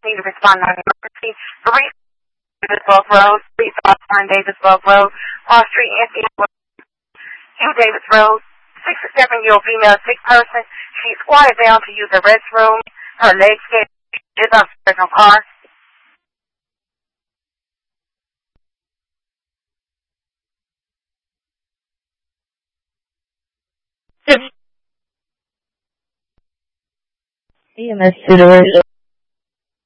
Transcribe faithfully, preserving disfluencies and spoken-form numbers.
need to respond on emergency. three Davis Love Road, three Southline Davis Love Road, Cross Street, Anthony Hugh Davis Road. sixty-seven-year-old female sick person. She squatted down to use the restroom. Her legs get is upstairs in her car. E M S to the